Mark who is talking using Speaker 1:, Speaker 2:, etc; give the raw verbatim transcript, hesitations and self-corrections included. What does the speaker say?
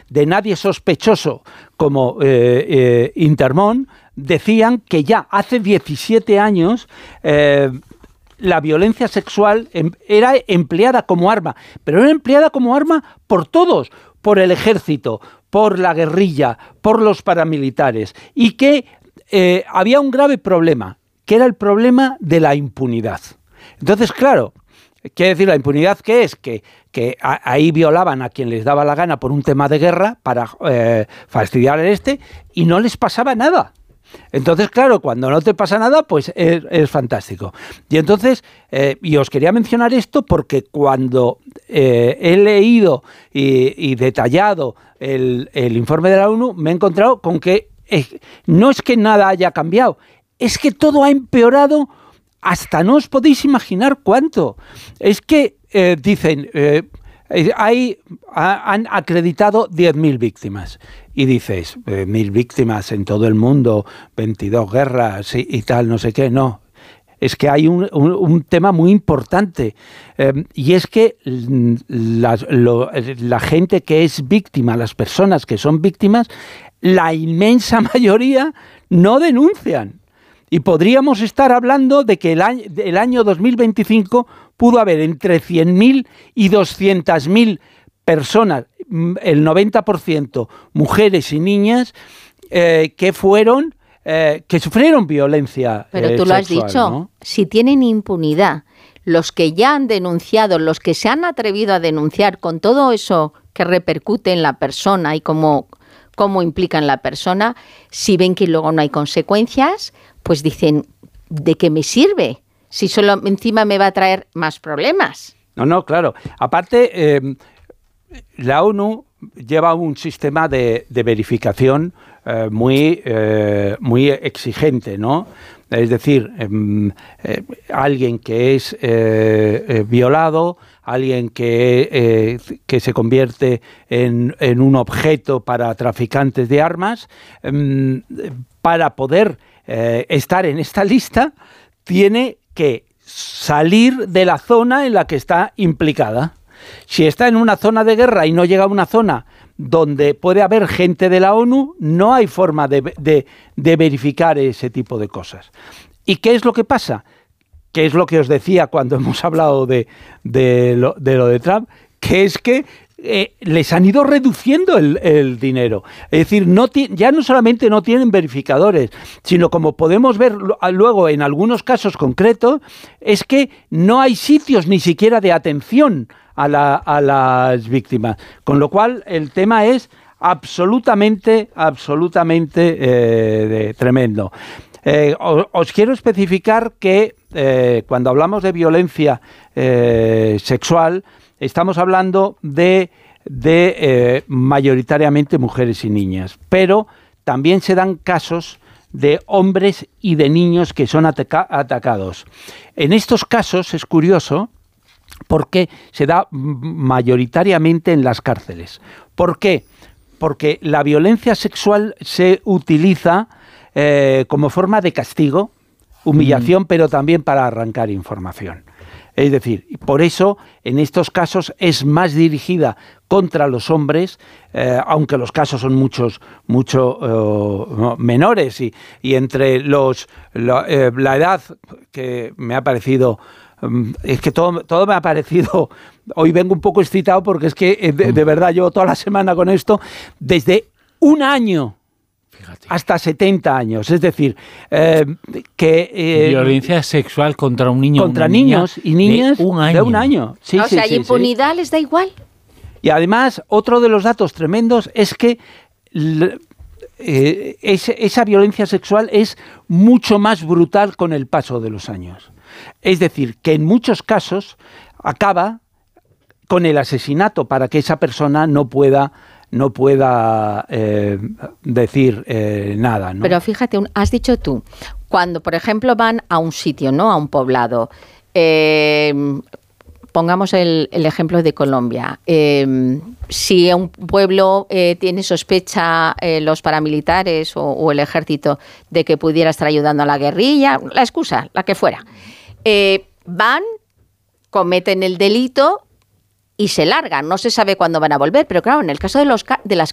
Speaker 1: de nadie sospechoso como eh, eh, Intermón, decían que ya hace diecisiete años eh, la violencia sexual em, era empleada como arma, pero era empleada como arma por todos, por el ejército, por la guerrilla, por los paramilitares, y que eh, había un grave problema, que era el problema de la impunidad. Entonces, claro, quiere decir, la impunidad, ¿qué es? Que, que a, ahí violaban a quien les daba la gana por un tema de guerra para eh, fastidiar el este, y no les pasaba nada. Entonces, claro, cuando no te pasa nada, pues es, es fantástico. Y entonces, eh, y os quería mencionar esto porque cuando eh, he leído y, y detallado el, el informe de la ONU, me he encontrado con que eh, no es que nada haya cambiado, es que todo ha empeorado hasta no os podéis imaginar cuánto. Es que eh, dicen, eh, hay, ha, han acreditado diez mil víctimas. Y dices, eh, mil víctimas en todo el mundo, veintidós guerras y, y tal, no sé qué. No, es que hay un, un, un tema muy importante. Eh, y es que la, lo, la gente que es víctima, las personas que son víctimas, la inmensa mayoría no denuncian. Y podríamos estar hablando de que el año, el año dos mil veinticinco pudo haber entre cien mil y doscientas mil personas, el noventa por ciento mujeres y niñas, eh, que fueron, eh, que sufrieron violencia
Speaker 2: Pero
Speaker 1: eh,
Speaker 2: tú lo
Speaker 1: sexual,
Speaker 2: has dicho,
Speaker 1: ¿no?
Speaker 2: Si tienen impunidad, los que ya han denunciado, los que se han atrevido a denunciar con todo eso que repercute en la persona y cómo, cómo implica en la persona, si ven que luego no hay consecuencias, pues dicen, ¿de qué me sirve? Si solo encima me va a traer más problemas.
Speaker 1: No, no, claro. Aparte, eh, la ONU lleva un sistema de, de verificación eh, muy, eh, muy exigente, ¿no? Es decir, eh, eh, alguien que es eh, eh, violado, alguien que, eh, que se convierte en, en un objeto para traficantes de armas, eh, para poder eh, estar en esta lista, tiene que salir de la zona en la que está implicada. Si está en una zona de guerra y no llega a una zona donde puede haber gente de la ONU, no hay forma de, de, de verificar ese tipo de cosas. ¿Y qué es lo que pasa? Que es lo que os decía cuando hemos hablado de, de, lo, de lo de Trump, que es que eh, les han ido reduciendo el, el dinero. Es decir, no ya no solamente no tienen verificadores, sino como podemos ver luego en algunos casos concretos, es que no hay sitios ni siquiera de atención a, la, a las víctimas. Con lo cual, el tema es absolutamente, absolutamente eh, de, tremendo. Eh, os, os quiero especificar que eh, cuando hablamos de violencia eh, sexual, estamos hablando de, de eh, mayoritariamente mujeres y niñas, pero también se dan casos de hombres y de niños que son ataca- atacados. En estos casos es curioso porque se da mayoritariamente en las cárceles. ¿Por qué? Porque la violencia sexual se utiliza eh, como forma de castigo, humillación, mm. pero también para arrancar información. Es decir, por eso en estos casos es más dirigida contra los hombres, eh, aunque los casos son muchos, mucho uh, menores y, y entre los la, eh, la edad que me ha parecido, um, es que todo, todo me ha parecido, hoy vengo un poco excitado porque es que de, de verdad llevo toda la semana con esto, desde un año. Fíjate. Hasta setenta años, es decir, eh, que... Eh,
Speaker 3: violencia sexual contra un niño
Speaker 1: contra
Speaker 3: una
Speaker 1: niños
Speaker 3: niña
Speaker 1: y niñas
Speaker 3: de un año.
Speaker 1: De un año. Sí,
Speaker 2: o
Speaker 1: sí,
Speaker 2: sea,
Speaker 1: sí,
Speaker 2: ¿y impunidad
Speaker 1: sí.
Speaker 2: les da igual?
Speaker 1: Y además, otro de los datos tremendos es que l- eh, es, esa violencia sexual es mucho más brutal con el paso de los años. Es decir, que en muchos casos acaba con el asesinato para que esa persona no pueda... no pueda eh, decir eh, nada, ¿no?
Speaker 2: Pero fíjate, has dicho tú, cuando, por ejemplo, van a un sitio, ¿no? A un poblado, eh, pongamos el, el ejemplo de Colombia. Eh, si un pueblo eh, tiene sospecha eh, los paramilitares o, o el ejército de que pudiera estar ayudando a la guerrilla, la excusa, la que fuera, eh, van, cometen el delito y se largan, no se sabe cuándo van a volver, pero claro, en el caso de, los, de las